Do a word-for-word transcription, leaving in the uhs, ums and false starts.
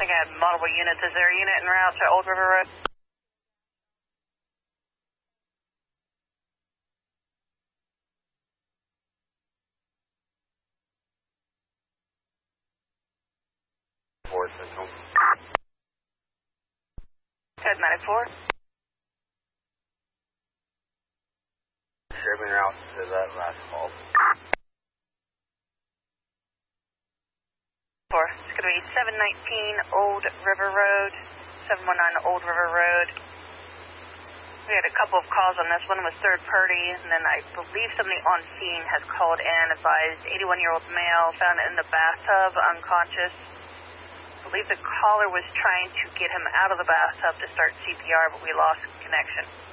got multiple units. Is there a unit en route to Old River Road? Four Central. Code medic four. Sherman route to that last call. Four. It's going to be seven nineteen Old River Road, seven one nine Old River Road. We had a couple of calls on this. One was third party, and then I believe somebody on scene has called in, advised eighty-one-year-old male found in the bathtub, unconscious. I believe the caller was trying to get him out of the bathtub to start C P R, but we lost connection.